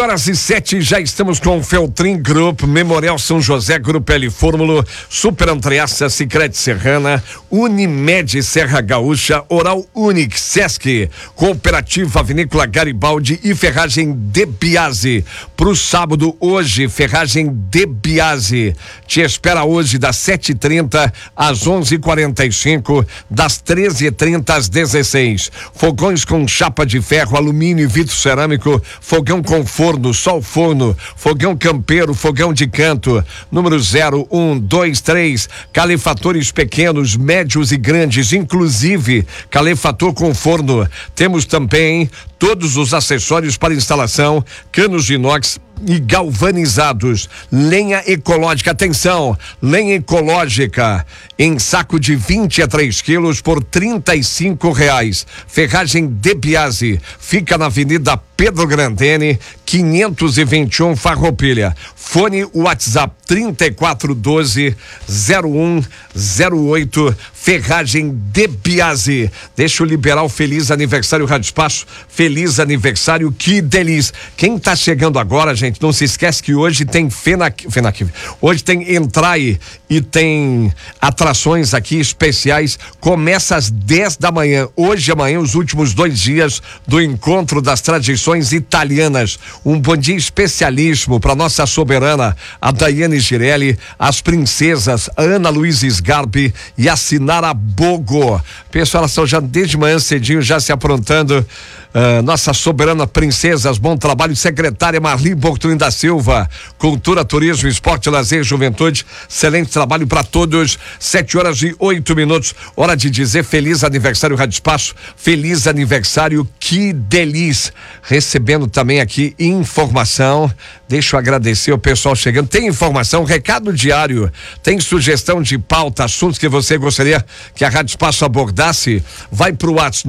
Horas e 7, já estamos com o Feltrin Group, Memorial São José, Grupo L Fórmulo, Super Antreaça, Sicredi Serrana, Unimed Serra Gaúcha, Oral Unique, Sesc, Cooperativa Vinícola Garibaldi e Ferragem De Biase. Pro sábado, hoje, Ferragem De Biase te espera hoje das 7h30 às 11h45, das 13h30 às 16h. Fogões com chapa de ferro, alumínio e vidro cerâmico, fogão com forno, sol forno, fogão campeiro, fogão de canto, número 0, 1, 2, 3, calefatores pequenos, médios e grandes, inclusive calefator com forno. Temos também todos os acessórios para instalação, canos de inox e galvanizados, lenha ecológica, atenção, lenha ecológica em saco de 20 a 3 quilos por R$35. Ferragem De Biase, fica na Avenida Pedro Grandene, 521 Farroupilha. Fone WhatsApp 3412-0108, Ferragem De Biase. Deixa eu liberar o feliz aniversário Rádio Espaço, feliz aniversário, que delícia. Quem tá chegando agora, gente, não se esquece que hoje tem hoje tem Entrai e tem atrações aqui especiais, começa às 10 da manhã, hoje e amanhã, os últimos 2 dias do Encontro das Tradições Italianas. Um bom dia especialíssimo para nossa soberana, a Daiane Girelli, as princesas a Ana Luísa Sgarbi e a Sinara Bogo. Pessoal, elas estão já desde manhã cedinho, já se aprontando. Nossa soberana princesas, bom trabalho. Secretária Marli Bortolin da Silva, Cultura, Turismo, Esporte, Lazer, Juventude, excelente trabalho para todos. 7h08, hora de dizer feliz aniversário Rádio Espaço, feliz aniversário, que delícia. Recebendo também aqui informação, deixa eu agradecer o pessoal chegando, tem informação, recado diário, tem sugestão de pauta, assuntos que você gostaria que a Rádio Espaço abordasse, vai pro WhatsApp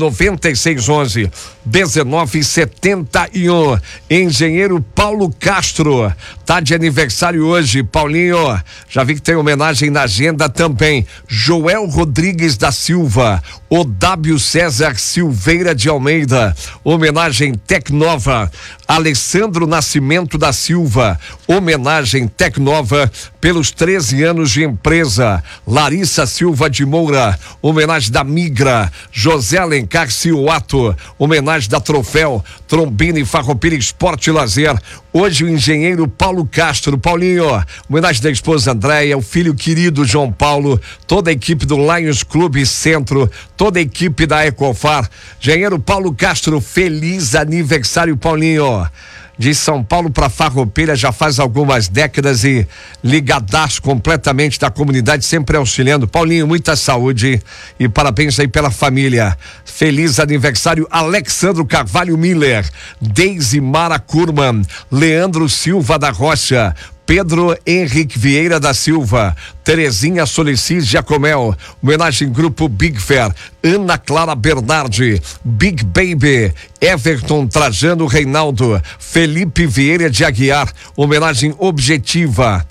99611-1971. Engenheiro Paulo Castro tá de aniversário hoje. Paulinho, já vi que tem homenagem na agenda também. Joel Rodrigues da Silva, Odábio César Silveira de Almeida, homenagem Tecnova. Alessandro Nascimento da Silva, homenagem Tecnova pelos 13 anos de empresa. Larissa Silva de Moura, homenagem da Migra. José Alencar Ciuato, homenagem da Troféu, Trombini, Farroupilha Esporte e Lazer. Hoje o engenheiro Paulo Castro. Paulinho, homenagem da esposa Andréia, o filho querido João Paulo, toda a equipe do Lions Clube Centro, toda a equipe da Ecofar. Engenheiro Paulo Castro, feliz aniversário, Paulinho. De São Paulo para Farroupilha já faz algumas décadas e ligadaço completamente da comunidade, sempre auxiliando. Paulinho, muita saúde e parabéns aí pela família. Feliz aniversário, Alexandro Carvalho Miller, Deise Mara Kurman, Leandro Silva da Rocha, Pedro Henrique Vieira da Silva, Terezinha Solecis Jacomel, homenagem Grupo Big Fair, Ana Clara Bernardi, Big Baby, Everton Trajano Reinaldo, Felipe Vieira de Aguiar, homenagem Objetiva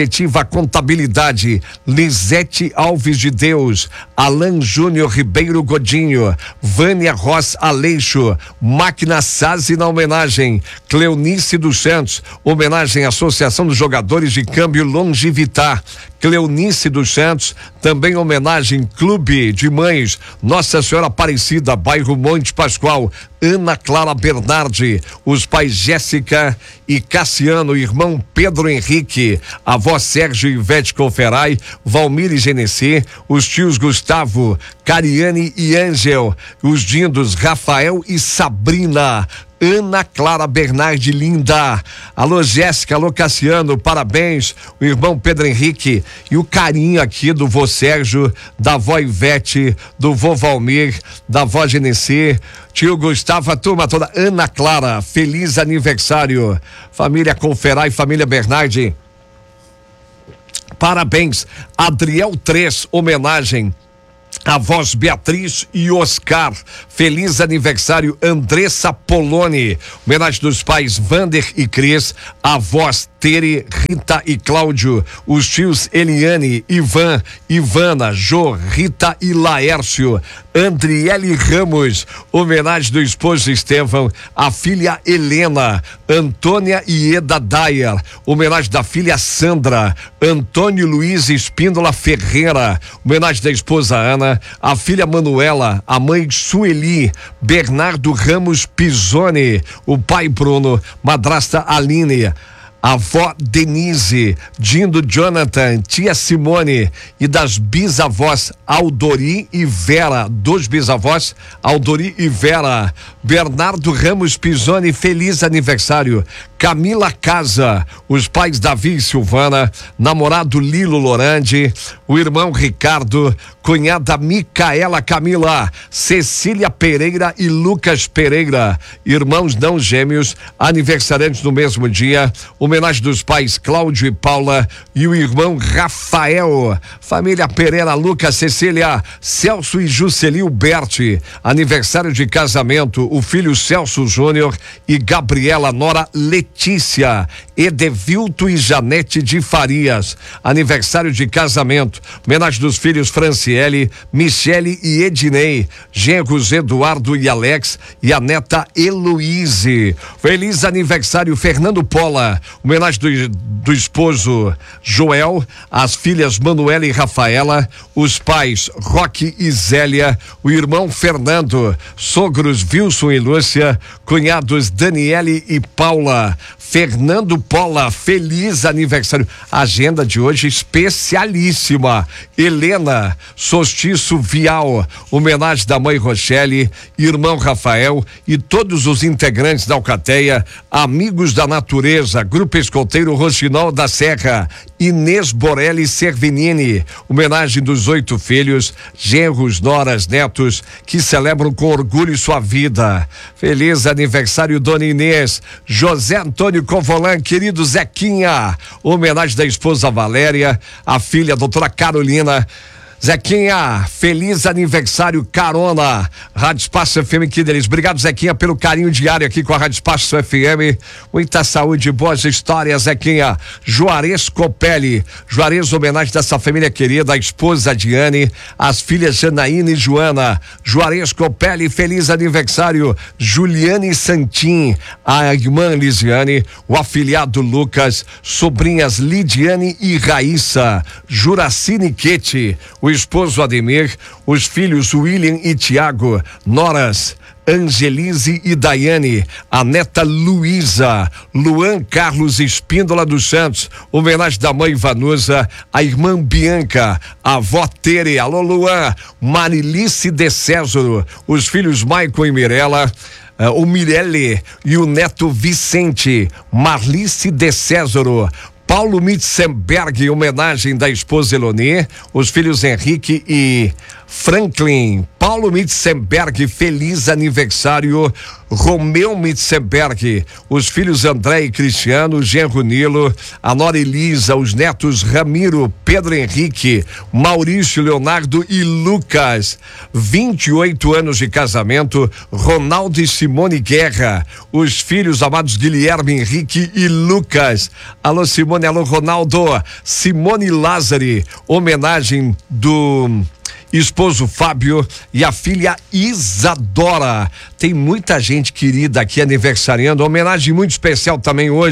Contabilidade, Lisete Alves de Deus, Alan Júnior Ribeiro Godinho, Vânia Ross Aleixo, Máquina Sazi na homenagem, Cleonice dos Santos, homenagem Associação dos Jogadores de Câmbio Longevitar, Cleonice dos Santos, também homenagem Clube de Mães Nossa Senhora Aparecida, bairro Monte Pascoal, Ana Clara Bernardi, os pais Jéssica e Cassiano, irmão Pedro Henrique, avó Sérgio e Ivete Conferai, Valmir e Genesi, os tios Gustavo, Cariane e Ângel, os dindos Rafael e Sabrina, Ana Clara Bernardi linda. Alô Jéssica, alô Cassiano, parabéns. O irmão Pedro Henrique e o carinho aqui do vô Sérgio, da vó Ivete, do vô Valmir, da vó Genesi, tio Gustavo, a turma toda. Ana Clara, feliz aniversário. Família Conferai, família Bernardi, parabéns. Adriel 3, homenagem avós Beatriz e Oscar, feliz aniversário. Andressa Poloni, homenagem dos pais Vander e Cris, avós Tere, Rita e Cláudio, os tios Eliane, Ivan, Ivana, Jô, Rita e Laércio, Andriele Ramos, homenagem do esposo Estevão, a filha Helena, Antônia e Eda Dyer, homenagem da filha Sandra, Antônio Luiz Espíndola Ferreira, homenagem da esposa Ana, a filha Manuela, a mãe Sueli, Bernardo Ramos Pisoni, o pai Bruno, madrasta Aline, a avó Denise, Dindo Jonathan, tia Simone e das bisavós Aldori e Vera, dos bisavós Aldori e Vera, Bernardo Ramos Pisoni, feliz aniversário. Camila Casa, os pais Davi e Silvana, namorado Lilo Lorandi, o irmão Ricardo, cunhada Micaela Camila, Cecília Pereira e Lucas Pereira, irmãos não gêmeos, aniversariantes no mesmo dia, homenagem dos pais Cláudio e Paula e o irmão Rafael, família Pereira, Lucas, Cecília, Celso e Juscelio Berti, aniversário de casamento, o filho Celso Júnior e Gabriela Nora Letícia, Edevilto e Janete de Farias, aniversário de casamento, homenagem dos filhos Franciele, Michele e Ednei, genros Eduardo e Alex e a neta Heloíse. Feliz aniversário Fernando Pola, homenagem do esposo Joel, as filhas Manuela e Rafaela, os pais Roque e Zélia, o irmão Fernando, sogros Wilson e Lúcia, cunhados Daniele e Paula. Fernando Pola, feliz aniversário. Agenda de hoje especialíssima. Helena Solstiço Vial, homenagem da mãe Rochelle, irmão Rafael e todos os integrantes da Alcateia, amigos da natureza, Grupo Escoteiro Rochinol da Serra, Inês Borelli Servinini, homenagem dos 8 filhos, genros, noras, netos, que celebram com orgulho sua vida. Feliz aniversário, dona Inês. José Antônio Covolan, querido Zequinha, homenagem da esposa Valéria, a filha doutora Carolina. Zequinha, feliz aniversário, carona, Rádio Espaço FM, que delícia. Obrigado, Zequinha, pelo carinho diário aqui com a Rádio Espaço FM. Muita saúde, boas histórias, Zequinha. Juarez Copelli, Juarez, homenagem dessa família querida, a esposa Diane, as filhas Janaína e Joana. Juarez Copelli, feliz aniversário. Juliane Santin, a irmã Lisiane, o afilhado Lucas, sobrinhas Lidiane e Raíssa. Juraci Niquete, o esposo Ademir, os filhos William e Tiago, noras Angelise e Daiane, a neta Luísa, Luan Carlos Espíndola dos Santos, homenagem da mãe Vanusa, a irmã Bianca, a avó Tere, alô Luan, Marilice de Césaro, os filhos Maicon e Mirella, o Mirelle e o neto Vicente, Marlice de Césaro, Paulo Mitzenberg, homenagem da esposa Eloni, os filhos Henrique e Franklin. Paulo Mitzenberg, feliz aniversário. Romeu Mitzenberg, os filhos André e Cristiano, genro Nilo, a nora Elisa, os netos Ramiro, Pedro Henrique, Maurício, Leonardo e Lucas. 28 anos de casamento, Ronaldo e Simone Guerra, os filhos amados Guilherme, Henrique e Lucas. Alô Simone, alô Ronaldo. Simone Lázari, homenagem do esposo Fábio e a filha Isadora. Tem muita gente querida aqui aniversariando, homenagem muito especial também hoje.